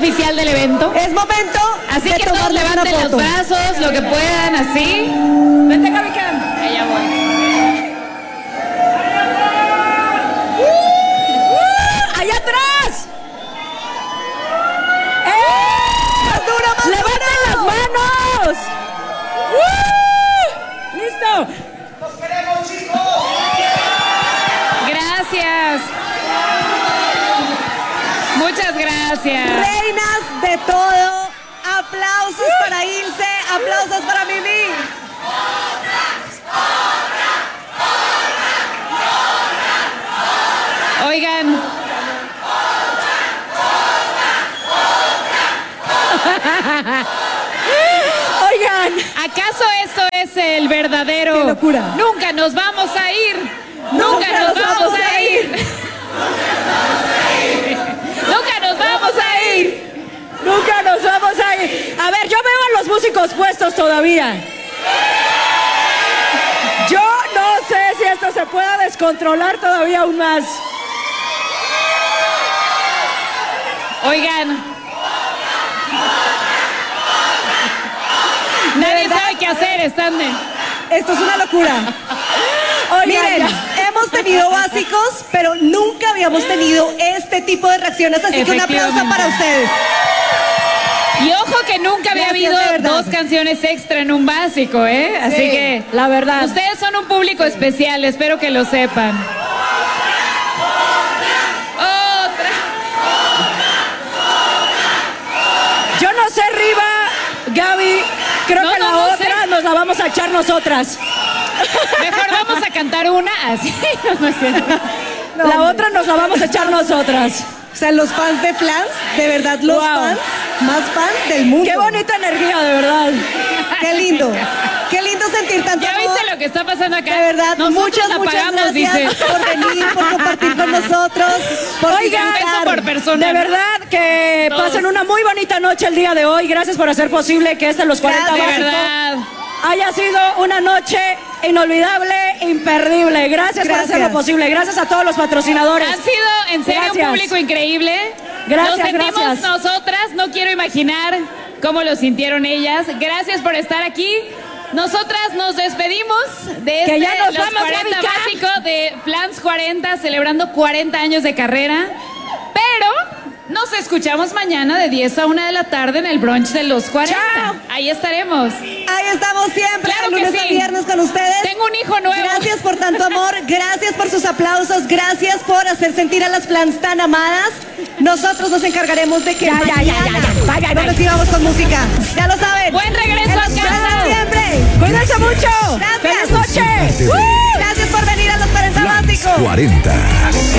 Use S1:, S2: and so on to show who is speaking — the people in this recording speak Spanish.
S1: oficial del evento.
S2: Es momento
S1: Así
S2: de
S1: que todos
S2: tomarles una
S1: levanten los
S2: foto.
S1: brazos, lo que puedan, así.
S2: Vente, Gaby Cam.
S1: Allá voy.
S2: ¡Allá atrás! ¡Más duro, más ¡levanten las manos! ¡Listo!
S3: ¡Los queremos, chicos!
S1: Gracias. Muchas gracias.
S2: Reinas de todo. Aplausos para Ilse, aplausos para Mimi.
S1: Oigan.
S2: Oigan,
S1: ¿Acaso esto es el verdadero?
S2: ¡Qué locura!
S1: Nunca nos vamos a ir. Nunca nos vamos a ir. Nunca nos vamos a ir.
S2: nunca nos vamos a ir. A ver, yo veo a los músicos puestos todavía. Yo no sé si esto se pueda descontrolar todavía aún más.
S1: Oigan. Nadie sabe qué hacer, están de...
S2: Esto es una locura. Miren, hemos tenido básicos, pero nunca habíamos tenido este tipo de reacciones, así que un aplauso para ustedes.
S1: Y ojo que nunca había
S2: Gracias,
S1: habido
S2: de verdad.
S1: 2 canciones extra en un básico, ¿eh? Así
S2: Sí,
S1: que...
S2: la verdad.
S1: Ustedes son un público especial, espero que lo sepan. Otra.
S2: Yo no sé, Riva, Gaby, creo
S1: No,
S2: que
S1: no,
S2: la
S1: no
S2: otra
S1: sé.
S2: nos la vamos a echar nosotras.
S1: Mejor vamos a cantar una así. No es cierto.
S2: La otra nos la vamos a echar nosotras. O sea, los fans de Flans, de verdad, los fans, más fans del mundo. Qué bonita energía, de verdad. Qué lindo. Qué lindo sentir tanto
S1: ¿Ya
S2: amor.
S1: viste lo que está pasando acá?
S2: De verdad,
S1: Nosotros
S2: muchas
S1: la
S2: gracias
S1: pagamos, dice.
S2: por venir, por compartir con nosotros, por
S1: Oigan,
S2: disfrutar.
S1: peso por persona.
S2: De verdad que
S1: Todos.
S2: pasen una muy bonita noche el día de hoy. Gracias por hacer posible que Los 40
S1: De
S2: Básico
S1: verdad.
S2: haya sido una noche inolvidable, imperdible. Gracias por hacerlo posible. Gracias a todos los patrocinadores.
S1: Han sido en serio
S2: Gracias.
S1: un público increíble.
S2: Gracias,
S1: Lo sentimos
S2: gracias.
S1: nosotras, no quiero imaginar cómo lo sintieron ellas. Gracias por estar aquí. Nosotras nos despedimos de
S2: Que ya nos
S1: Los
S2: vamos,
S1: 40
S2: Gaby Cam.
S1: básico de Flans 40, celebrando 40 años de carrera. Pero nos escuchamos mañana de 10 a 1 de la tarde en el brunch de Los 40.
S2: ¡Chao!
S1: Ahí estaremos.
S2: Ahí estamos siempre,
S1: Claro que
S2: lunes a
S1: sí.
S2: viernes con ustedes.
S1: Tengo un hijo nuevo.
S2: Gracias por tanto amor, gracias por sus aplausos, gracias por hacer sentir a las Flans tan amadas. Nosotros nos encargaremos de que mañana nos recibamos con música. Ya lo saben.
S1: Buen regreso
S2: En
S1: a
S2: Los
S1: casa.
S2: 40 siempre. Cuídense mucho.
S4: Parte
S2: Feliz noche.
S4: de
S2: Gracias por venir a Los 40
S4: Flans
S2: Básicos.
S4: 40.